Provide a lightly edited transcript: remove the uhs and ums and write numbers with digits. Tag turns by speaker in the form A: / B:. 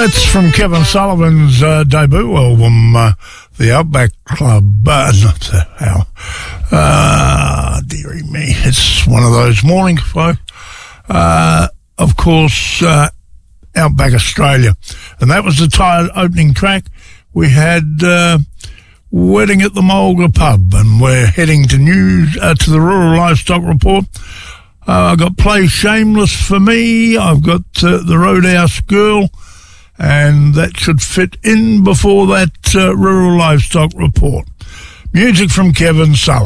A: That's from Kevin Sullivan's debut album, The Outback Club. Not the hell. Dearie me. It's one of those mornings, folks. Of course, Outback Australia. And that was the opening track. We had Wedding at the Mulga Pub, and we're heading to the Rural Livestock Report. I've got Play Shameless for Me. I've got the Roadhouse Girl, and that should fit in before that Rural Livestock Report. Music from Kevin Sullivan.